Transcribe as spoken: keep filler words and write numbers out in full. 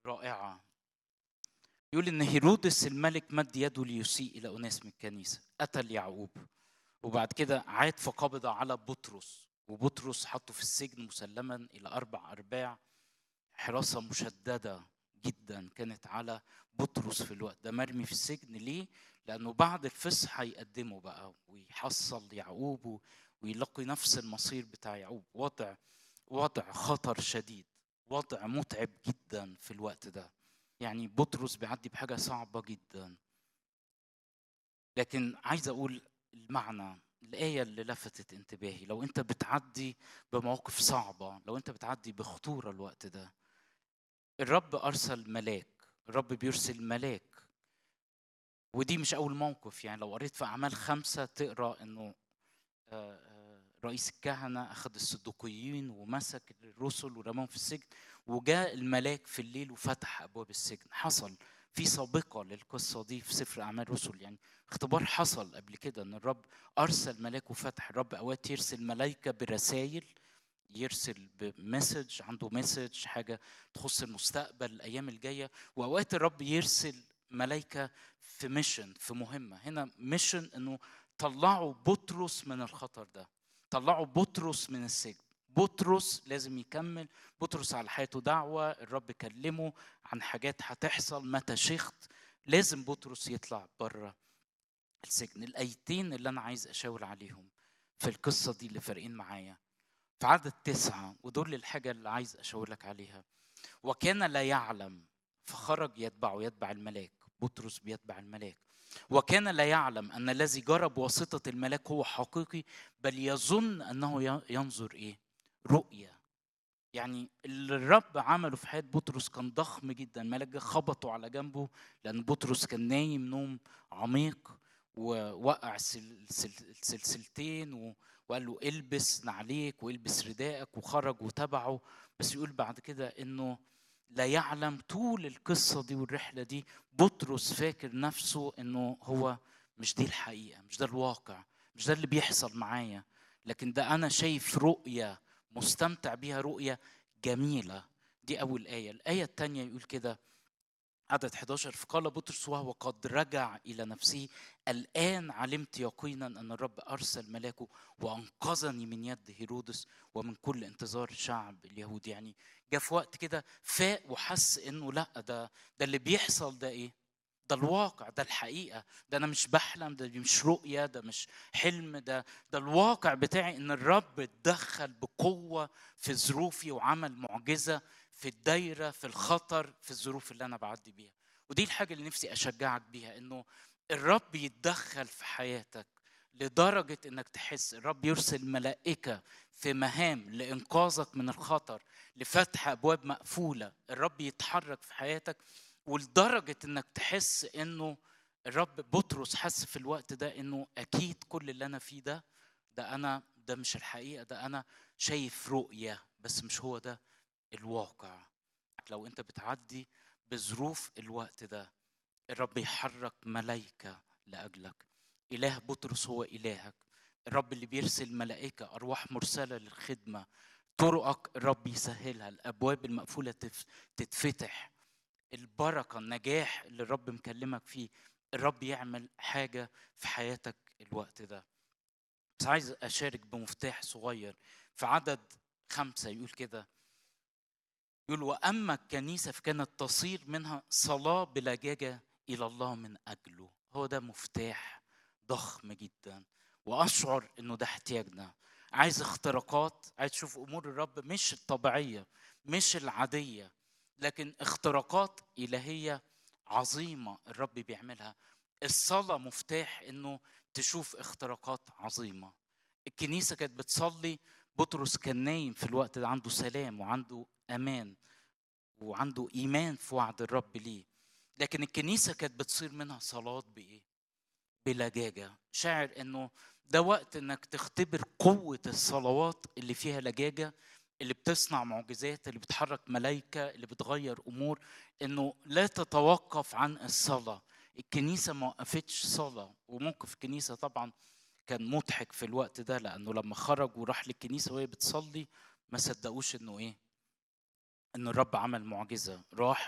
رائعة. يقول إن هيرودس الملك مد يده ليسيء إلى أناس من الكنيسة، قتل يعقوب، وبعد كده عاد فقبض على بطرس، وبطرس حطه في السجن مسلما إلى أربع أرباع. حراسة مشددة جدا كانت على بطرس في الوقت ده، مرمي في السجن. ليه؟ لأنه بعد الفصح هيقدمه بقى ويحصل يعقوب ويلاقي نفس المصير بتاع يعقوب. وضع وضع خطر شديد، وضع متعب جدا في الوقت ده. يعني بطرس بيعدي بحاجة صعبة جدا. لكن عايز أقول المعنى، الآية اللي لفتت انتباهي، لو أنت بتعدي بمواقف صعبة، لو أنت بتعدي بخطورة الوقت ده، الرب أرسل ملاك. الرب بيرسل ملاك، ودي مش أول موقف. يعني لو قريت في أعمال خمسة تقرأ إنه رئيس الكهنة أخذ الصدوقيين ومسك الرسل ورماهم في السجن، وجاء الملاك في الليل وفتح أبواب السجن. حصل في سابقة للقصة دي في سفر أعمال الرسل، يعني اختبار حصل قبل كده إن الرب أرسل ملاك وفتح. الرب أوقات يرسل ملايكة برسائل، يرسل بمسج، عنده مسج حاجة تخص المستقبل الأيام الجاية، وأوقات الرب يرسل ملايكة في ميشن، في مهمة. هنا ميشن إنه طلعوا بطرس من الخطر ده، طلعوا بطرس من السجن. بطرس لازم يكمل، بطرس على حياته دعوة، الرب كلمه عن حاجات هتحصل متى شخت، لازم بطرس يطلع بره السجن. الآيتين اللي أنا عايز أشاور عليهم في القصة دي اللي فارقين معايا في عدد تسعة، ودول الحاجة اللي عايز أشاور لك عليها. وكان لا يعلم فخرج يتبعه، يتبع الملاك. بطرس بيتبع الملاك. وكان لا يعلم أن الذي جرى بواسطة الملاك هو حقيقي، بل يظن أنه ينظر إيه؟ رؤية. يعني اللي الرب عمله في حياة بطرس كان ضخم جدا. الملاك خبطوا على جنبه لأن بطرس كان نايم نوم عميق، ووقع السلسلتين وقال له البس نعليك والبس ردائك، وخرج وتبعه. بس يقول بعد كده إنه لا يعلم طول القصة دي والرحلة دي بطرس فاكر نفسه إنه هو مش دي الحقيقة، مش ده الواقع، مش ده اللي بيحصل معايا، لكن ده أنا شايف رؤية مستمتع بيها، رؤية جميلة. دي أول آية. الآية الثانية يقول كده عدد إحدى عشر، فقال بطرس وهو قد رجع إلى نفسه الآن علمت يقينا أن الرب أرسل ملاكه وأنقذني من يد هيرودس ومن كل انتظار شعب اليهود. يعني جاء في وقت كده فاق وحس إنه لا، ده ده اللي بيحصل ده إيه؟ ده الواقع، ده الحقيقة، ده أنا مش بحلم، ده مش رؤية، ده مش حلم، ده ده الواقع بتاعي. إن الرب اتدخل بقوة في ظروفي وعمل معجزة في الدايرة، في الخطر، في الظروف اللي أنا بعدي بيها. ودي الحاجة اللي نفسي أشجعك بيها، إنه الرب يتدخل في حياتك لدرجة إنك تحس الرب يرسل ملائكة في مهام لإنقاذك من الخطر، لفتح أبواب مقفولة. الرب يتحرك في حياتك ولدرجة إنك تحس إنه الرب، بطرس حس في الوقت ده إنه أكيد كل اللي أنا فيه ده ده أنا ده مش الحقيقة، ده أنا شايف رؤية بس مش هو ده الواقع. لو أنت بتعدي بظروف الوقت ده، الرب يحرك ملائكة لأجلك. إله بطرس هو إلهك، الرب اللي بيرسل ملائكة، أرواح مرسلة للخدمة. طرقك الرب يسهلها، الأبواب المقفولة تتفتح، البركة النجاح اللي الرب مكلمك فيه الرب يعمل حاجة في حياتك الوقت ده. بس عايز أشارك بمفتاح صغير في عدد خمسة. يقول كده، يقول وأما الكنيسة فكانت تصير منها صلاة بلجاجة إلى الله من أجله. هو ده مفتاح ضخم جدا، وأشعر إنه ده احتياجنا. عايز اختراقات، عايز تشوف أمور الرب مش الطبيعية مش العادية، لكن اختراقات إلهية عظيمة الرب بيعملها. الصلاة مفتاح إنه تشوف اختراقات عظيمة. الكنيسة كانت بتصلي، بطرس كان نايم في الوقت ده، عنده سلام وعنده أمان وعنده إيمان في وعد الرب ليه. لكن الكنيسة كانت بتصير منها صلاة بإيه؟ بلجاجة. شاعر إنه ده وقت إنك تختبر قوة الصلوات اللي فيها لجاجة، اللي بتصنع معجزات، اللي بتحرك ملايكة، اللي بتغير أمور. إنه لا تتوقف عن الصلاة. الكنيسة ما وقفتش صلاة. وموقف الكنيسة طبعا كان مضحك في الوقت ده، لأنه لما خرج وراح للكنيسة وهي بتصلي ما صدقوش إنه إيه؟ إن الرب عمل معجزة. راح